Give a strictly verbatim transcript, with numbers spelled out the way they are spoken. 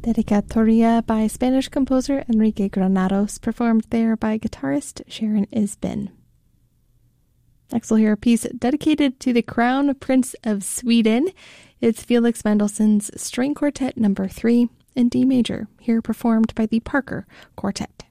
Dedicatoria by Spanish composer Enrique Granados, performed there by guitarist Sharon Isbin. Next we'll hear a piece dedicated to the Crown Prince of Sweden. It's Felix Mendelssohn's String Quartet number three in D major, here performed by the Parker Quartet.